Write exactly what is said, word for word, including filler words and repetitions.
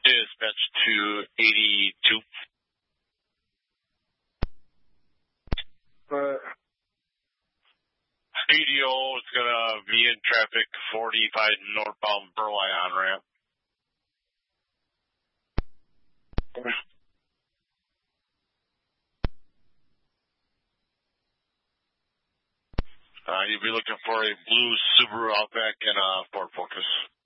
Dispatch to eighty-two. Uh, P D O is going to be in traffic forty-five northbound Burleigh on ramp. Uh, you'll be looking for a blue Subaru Outback and a Ford Focus.